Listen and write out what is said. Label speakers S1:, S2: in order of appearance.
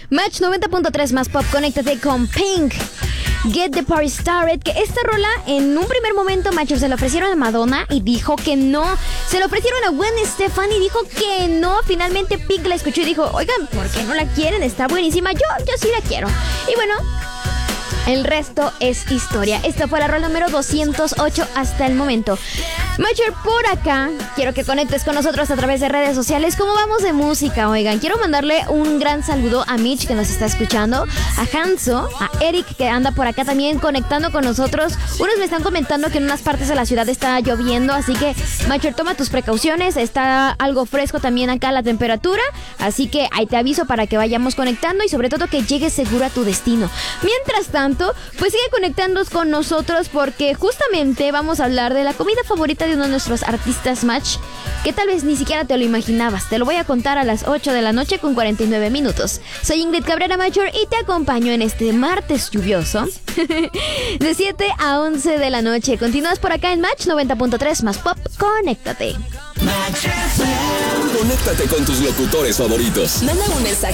S1: Match 90.3 más pop, conéctate con Pink. Get the Party Started, que esta rola en un primer momento, Macho, se le ofrecieron a Madonna y dijo que no. Se le ofrecieron a Gwen Stefani y dijo que no. Finalmente Pink la escuchó y dijo, oigan, ¿por qué no la quieren? Está buenísima, yo sí la quiero. Y bueno, el resto es historia. Esta fue la rola número 208 hasta el momento. Macher, por acá, quiero que conectes con nosotros a través de redes sociales. ¿Cómo vamos de música? Oigan, quiero mandarle un gran saludo a Mitch, que nos está escuchando, a Hanso, a Eric, que anda por acá también conectando con nosotros. Unos me están comentando que en unas partes de la ciudad está lloviendo, así que, Macher, toma tus precauciones. Está algo fresco también acá la temperatura, así que ahí te aviso para que vayamos conectando y sobre todo que llegues seguro a tu destino. Mientras tanto, pues sigue conectándonos con nosotros porque justamente vamos a hablar de la comida favorita de uno de nuestros artistas, Match, que tal vez ni siquiera te lo imaginabas. Te lo voy a contar a las 8 de la noche con 49 minutos. Soy Ingrid Cabrera Macher y te acompaño en este martes lluvioso de 7 a 11 de la noche. Continúas por acá en Match 90.3 más pop. Conéctate.
S2: Conéctate con tus locutores favoritos.
S3: Manda un mensaje